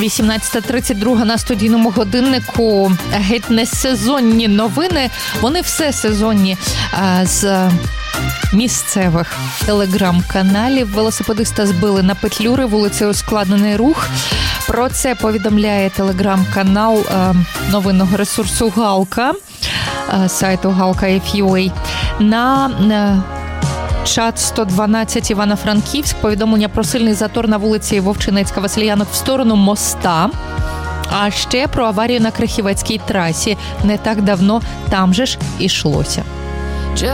18:32 на студійному годиннику. Геть не сезонні новини, вони все сезонні з місцевих телеграм-каналів. Велосипедиста збили на Петлюри, вулицею ускладнений рух. Про це повідомляє телеграм-канал новинного ресурсу «Галка», сайту «Галка.FUA». На чат 112 Івано-Франківськ повідомлення про сильний затор на вулиці Вовчинецька-Васильянок в сторону моста. А ще про аварію на Крихівецькій трасі. Не так давно там же ж ішлося.